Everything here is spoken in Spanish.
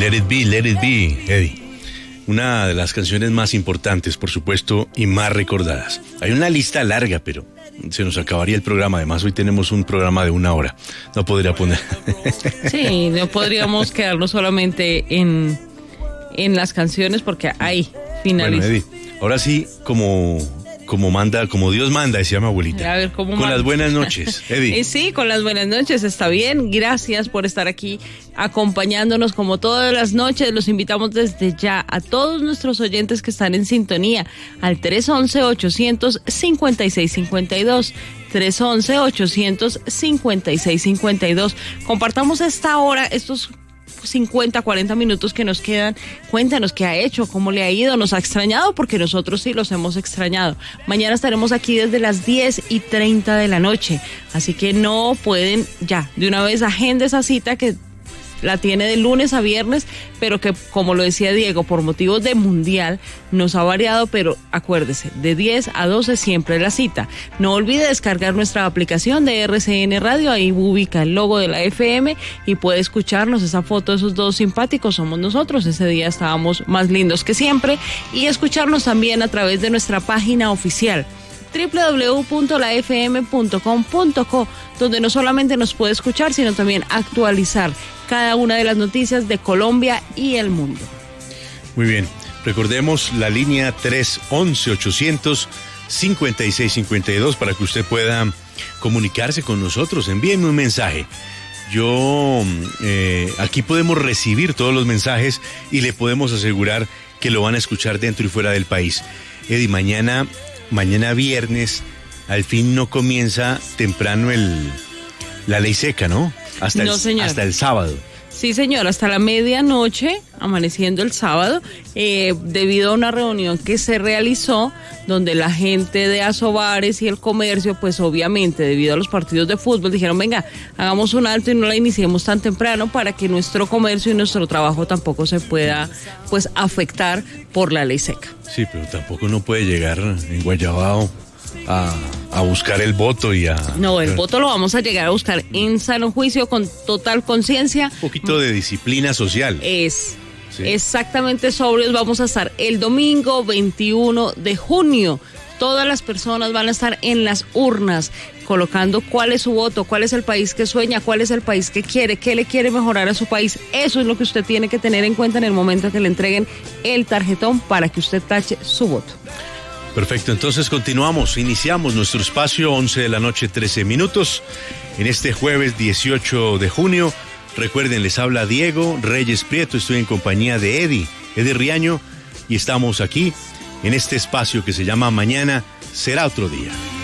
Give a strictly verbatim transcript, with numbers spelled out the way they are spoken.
Let It Be, Let It Be, Eddie. Una de las canciones más importantes, por supuesto, y más recordadas. Hay una lista larga, pero se nos acabaría el programa. Además, hoy tenemos un programa de una hora. No podría poner... Sí, no podríamos quedarnos solamente en, en las canciones porque hay finales. Bueno, Eddie, ahora sí, como... Como manda, como Dios manda, decía mi abuelita. A ver, ¿cómo con manda? Las buenas noches, Eddie. Sí, con las buenas noches, está bien. Gracias por estar aquí acompañándonos como todas las noches. Los invitamos desde ya a todos nuestros oyentes que están en sintonía al tres once, ochocientos cincuenta y seis cincuenta y dos. tres once, ochocientos cincuenta y seis cincuenta y dos. Compartamos esta hora, estos cincuenta, cuarenta minutos que nos quedan. Cuéntanos qué ha hecho, cómo le ha ido, nos ha extrañado, porque nosotros sí los hemos extrañado. Mañana estaremos aquí desde las diez y treinta de la noche, así que no pueden ya, de una vez agenda esa cita que la tiene de lunes a viernes, pero que, como lo decía Diego, por motivos de mundial nos ha variado, pero acuérdese, de diez a doce siempre la cita. No olvide descargar nuestra aplicación de R C N Radio, ahí ubica el logo de la F M y puede escucharnos. Esa foto de esos dos simpáticos somos nosotros, ese día estábamos más lindos que siempre, y escucharnos también a través de nuestra página oficial doble u doble u doble u punto la f m punto com punto co, donde no solamente nos puede escuchar, sino también actualizar cada una de las noticias de Colombia y el mundo. Muy bien, recordemos la línea tres once, ochocientos cincuenta y seis cincuenta y dos para que usted pueda comunicarse con nosotros. Envíenme un mensaje. Yo, eh, aquí podemos recibir todos los mensajes y le podemos asegurar que lo van a escuchar dentro y fuera del país. Eddie, mañana... Mañana viernes, al fin no comienza temprano el la ley seca, ¿no? Hasta, no, el, señor. hasta el sábado. Sí, señor, hasta la medianoche, amaneciendo el sábado, eh, debido a una reunión que se realizó, donde la gente de Asobares y el comercio, pues obviamente, debido a los partidos de fútbol, dijeron, venga, hagamos un alto y no la iniciemos tan temprano para que nuestro comercio y nuestro trabajo tampoco se pueda, pues, afectar por la ley seca. Sí, pero tampoco uno puede llegar en Guayabao a, a buscar el voto y a... No, el voto lo vamos a llegar a buscar en sano juicio, con total conciencia. Un poquito de disciplina social. Es... Sí. Exactamente sobrios vamos a estar el domingo veintiuno de junio. Todas las personas van a estar en las urnas colocando cuál es su voto, cuál es el país que sueña, cuál es el país que quiere, qué le quiere mejorar a su país. Eso es lo que usted tiene que tener en cuenta en el momento que le entreguen el tarjetón para que usted tache su voto. Perfecto, entonces continuamos, iniciamos nuestro espacio, once de la noche, trece minutos, en este jueves dieciocho de junio. Recuerden, les habla Diego Reyes Prieto, estoy en compañía de Eddie, Eddie Riaño, y estamos aquí en este espacio que se llama Mañana Será Otro Día.